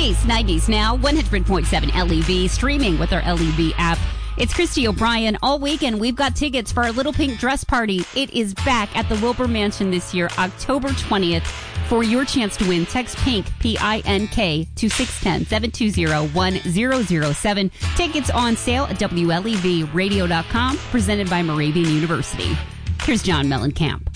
80s, 90s now, 100.7 LEV, streaming with our LEV app. It's Christy O'Brien. All weekend, we've got tickets for our Little Pink Dress Party. It is back at the Wilbur Mansion this year, October 20th. For your chance to win, text PINK, P-I-N-K, to 610-720-1007. Tickets on sale at WLEVradio.com, presented by Moravian University. Here's John Mellencamp.